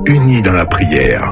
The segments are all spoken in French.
unis dans la prière.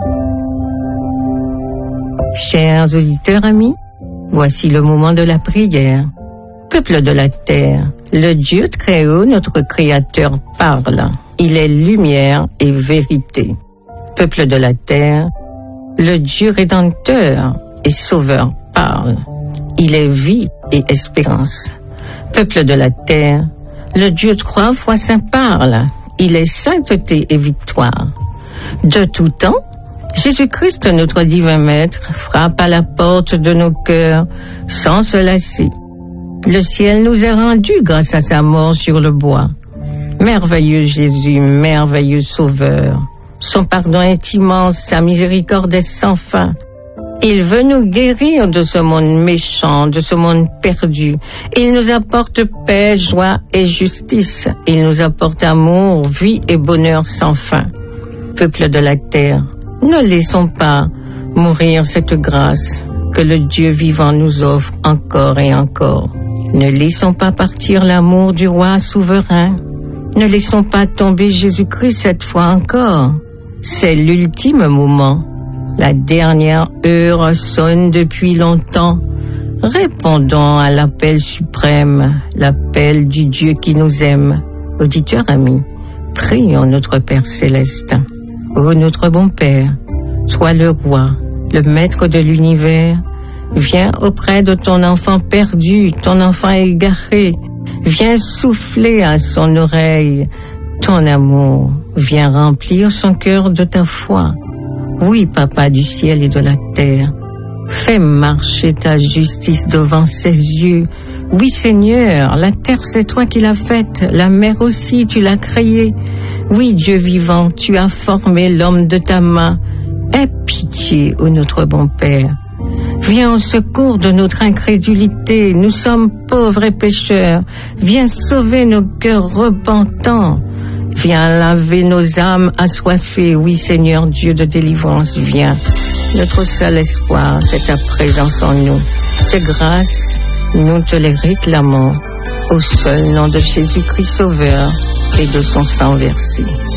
Chers auditeurs amis, voici le moment de la prière. Peuple de la terre, le Dieu très haut, notre Créateur, parle. Il est lumière et vérité. Peuple de la terre, le Dieu rédempteur et sauveur parle. Il est vie et espérance. Peuple de la terre, le Dieu 3 fois saint parle. Il est sainteté et victoire. De tout temps, Jésus-Christ, notre divin Maître, frappe à la porte de nos cœurs sans se lasser. Le ciel nous est rendu grâce à sa mort sur le bois. Merveilleux Jésus, merveilleux Sauveur. Son pardon est immense, sa miséricorde est sans fin. Il veut nous guérir de ce monde méchant, de ce monde perdu. Il nous apporte paix, joie et justice. Il nous apporte amour, vie et bonheur sans fin. Peuple de la terre, ne laissons pas mourir cette grâce que le Dieu vivant nous offre encore et encore. Ne laissons pas partir l'amour du roi souverain. Ne laissons pas tomber Jésus-Christ cette fois encore. C'est l'ultime moment. La dernière heure sonne depuis longtemps. Répondons à l'appel suprême, l'appel du Dieu qui nous aime. Auditeurs amis, prions notre Père céleste. Ô notre bon Père, sois le roi, le maître de l'univers. Viens auprès de ton enfant perdu, ton enfant égaré. Viens souffler à son oreille ton amour. Viens remplir son cœur de ta foi. Oui, Papa du ciel et de la terre, fais marcher ta justice devant ses yeux. Oui, Seigneur, la terre c'est toi qui l'as faite, la mer aussi tu l'as créée. Oui, Dieu vivant, tu as formé l'homme de ta main. Aie pitié, ô notre bon Père. Viens au secours de notre incrédulité, nous sommes pauvres et pécheurs. Viens sauver nos cœurs repentants. Viens laver nos âmes assoiffées. Oui, Seigneur Dieu de délivrance, viens. Notre seul espoir, c'est ta présence en nous. Tes grâces, nous te les réclamons. Au seul nom de Jésus-Christ Sauveur et de son sang versé.